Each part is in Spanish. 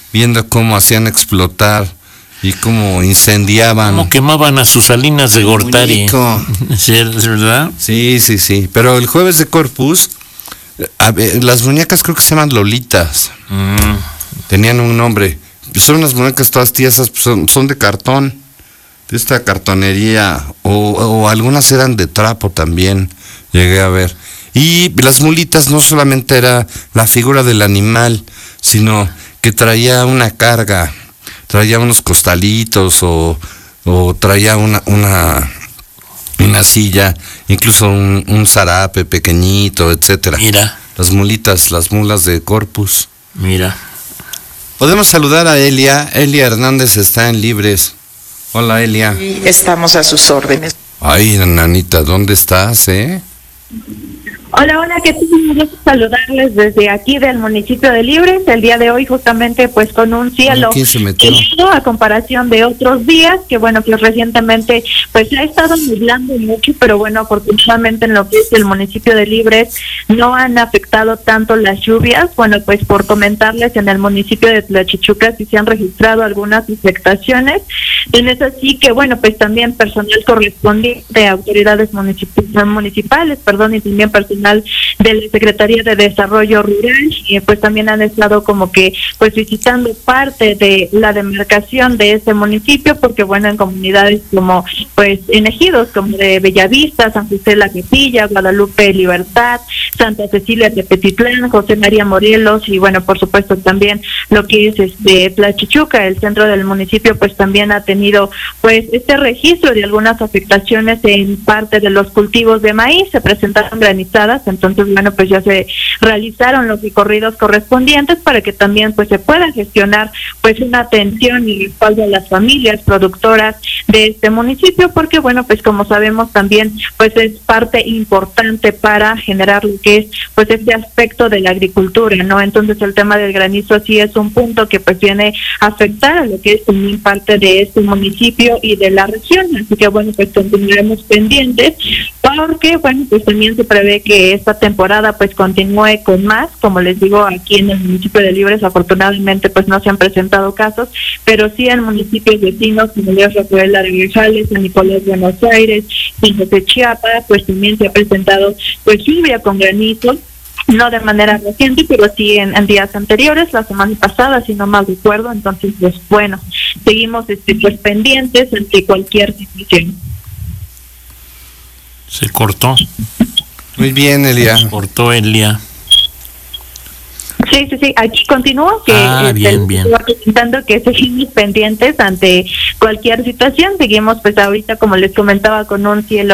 viendo cómo hacían explotar y cómo incendiaban. Cómo quemaban a sus Salinas de Gortari. ¿Sí, es verdad? Sí. Pero el jueves de Corpus, las muñecas creo que se llaman Lolitas. Tenían un nombre. Son unas muñecas todas tiesas, son de cartón, de esta cartonería, o algunas eran de trapo también, llegué a ver. Y las mulitas no solamente era la figura del animal, sino que traía una carga, traía unos costalitos o traía una silla, incluso un zarape pequeñito, etcétera. Mira. Las mulas de Corpus. Mira. Podemos saludar a Elia. Elia Hernández está en Libres. Hola, Elia. Sí, estamos a sus órdenes. Ay, nanita, ¿dónde estás, Hola, ¿qué tal? Un gusto saludarles desde aquí del municipio de Libres. El día de hoy justamente pues con un cielo helado a comparación de otros días, que bueno, pues recientemente pues se ha estado nublando mucho, pero bueno, afortunadamente en lo que es el municipio de Libres no han afectado tanto las lluvias. Bueno, pues por comentarles, en el municipio de Tlachichuca sí se han registrado algunas afectaciones. En eso sí que bueno, pues también personal correspondiente, autoridades municipales, y también personal de la Secretaría de Desarrollo Rural, y pues también han estado como que pues visitando parte de la demarcación de ese municipio, porque bueno, en comunidades como pues en ejidos como de Bellavista, San José La Capilla, Guadalupe Libertad, Santa Cecilia Tepetitlán, José María Morelos, y bueno, por supuesto también lo que es Tlachichuca, el centro del municipio, pues también ha tenido pues este registro de algunas afectaciones en parte de los cultivos de maíz. Se presentaron granizadas, entonces bueno, pues ya se realizaron los recorridos correspondientes para que también pues se pueda gestionar pues una atención y respaldo a las familias productoras de este municipio, porque bueno, pues como sabemos también pues es parte importante para generar lo que es pues este aspecto de la agricultura, ¿no? Entonces el tema del granizo sí es un punto que pues viene a afectar a lo que es también parte de este municipio y de la región, así que bueno, pues continuaremos pendientes, porque bueno, pues también se prevé que esta temporada pues continúe con más. Como les digo, aquí en el municipio de Libres afortunadamente pues no se han presentado casos, pero sí en municipios vecinos como Dios Rafael de Grisales, San Nicolás de Buenos Aires, San José Chiapas, pues también se ha presentado pues lluvia con granizo, no de manera reciente, pero sí en días anteriores, la semana pasada, si no mal recuerdo. Entonces pues bueno, seguimos pues pendientes ante cualquier situación. Se cortó. Muy bien, Elia. Se cortó, Elia. Sí, aquí continúo, que bien. comentando que seguimos pendientes ante cualquier situación. Seguimos pues ahorita, como les comentaba, con un cielo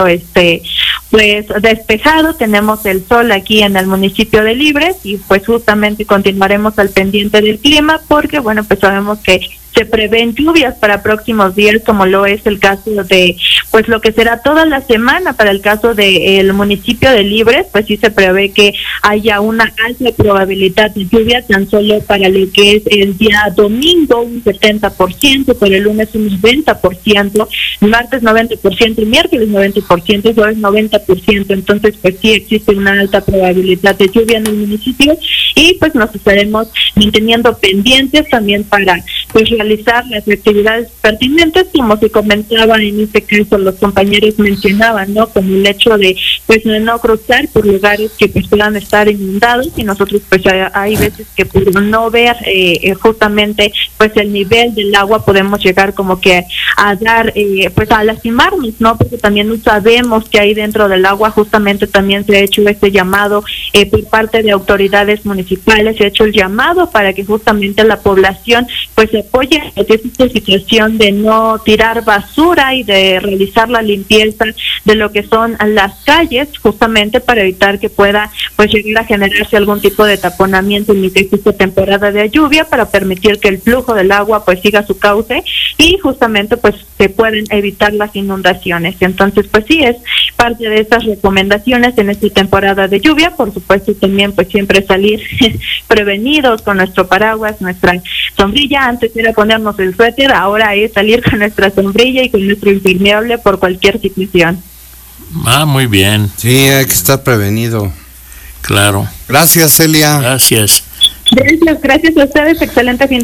pues despejado. Tenemos el sol aquí en el municipio de Libres y pues justamente continuaremos al pendiente del clima, porque bueno, pues sabemos que se prevén lluvias para próximos días, como lo es el caso de pues lo que será toda la semana. Para el caso del municipio de Libres, pues sí se prevé que haya una alta probabilidad de lluvia, tan solo para lo que es el día domingo un 70%, para el lunes un 90%, martes 90%, miércoles 90%, jueves 90%. Entonces pues sí existe una alta probabilidad de lluvia en el municipio, y pues nos estaremos manteniendo pendientes también para pues realizar las actividades pertinentes, como se comentaba en este caso, los compañeros mencionaban, ¿no? Como el hecho de pues no cruzar por lugares que pues puedan estar inundados, y nosotros pues hay veces que por no ver justamente pues el nivel del agua podemos llegar como que a dar pues a lastimarnos, ¿no? Porque también no sabemos que hay dentro del agua. Justamente también se ha hecho este llamado por parte de autoridades municipales, se ha hecho el llamado para que justamente la población pues se apoye en esta situación de no tirar basura y de realizar la limpieza de lo que son las calles, justamente para evitar que pueda pues llegar a generarse algún tipo de taponamiento en esta temporada de lluvia, para permitir que el flujo del agua pues siga su cauce y justamente pues se pueden evitar las inundaciones. Entonces pues sí, es parte de estas recomendaciones en esta temporada de lluvia. Por supuesto también pues siempre salir prevenidos con nuestro paraguas, nuestra sombrilla. Antes era ponernos el suéter, ahora es salir con nuestra sombrilla y con nuestro impermeable por cualquier situación. Muy bien. Sí, hay que estar prevenido. Claro. Gracias, Elia. Gracias Gracias a ustedes, excelente fin.